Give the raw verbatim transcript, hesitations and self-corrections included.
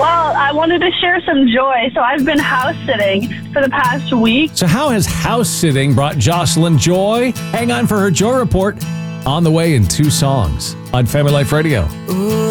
Well, I wanted to share some joy. So I've been house sitting for the past week. So how has house sitting brought Jocelyn joy? Hang on for her joy report on the way in two songs on Family Life Radio. Ooh.